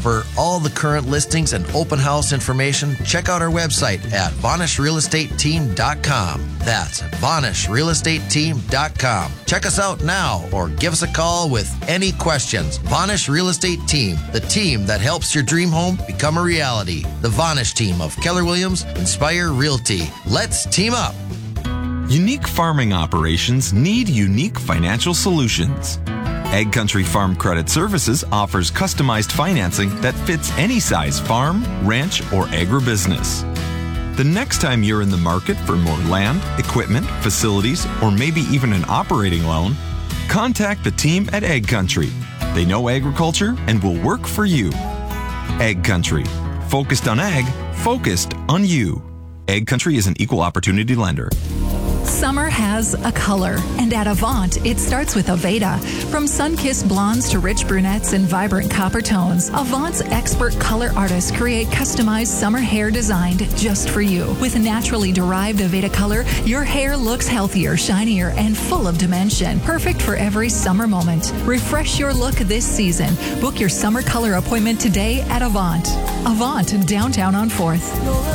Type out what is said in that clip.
For all the current listings and open house information, check out our website at VonishRealEstateTeam.com. That's VonishRealEstateTeam.com. Check us out now or give us a call with any questions. Vonish Real Estate Team, the team that helps your dream home become a reality. The Vonish team of Keller Williams Inspire Realty. Let's team up. Unique farming operations need unique financial solutions. Ag Country Farm Credit Services offers customized financing that fits any size farm, ranch, or agribusiness. The next time you're in the market for more land, equipment, facilities, or maybe even an operating loan, contact the team at Ag Country. They know agriculture and will work for you. Ag Country. Focused on ag, focused on you. Ag Country is an equal opportunity lender. Summer has a color, and at Avant, it starts with Aveda. From sun-kissed blondes to rich brunettes and vibrant copper tones, Avant's expert color artists create customized summer hair designed just for you. With naturally derived Aveda color, your hair looks healthier, shinier, and full of dimension. Perfect for every summer moment. Refresh your look this season. Book your summer color appointment today at Avant. Avant, downtown on 4th.